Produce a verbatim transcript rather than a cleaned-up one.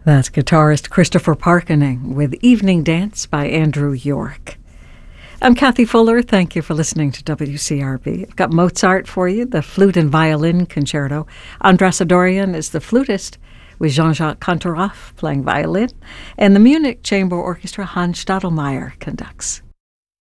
That's guitarist Christopher Parkening with Evening Dance by Andrew York. I'm Kathy Fuller. Thank you for listening to W C R B. I've got Mozart for you, the Flute and Violin Concerto. Andras Adorian is the flutist, with Jean-Jacques Kantorov playing violin, and the Munich Chamber Orchestra Hans Stadelmeier conducts.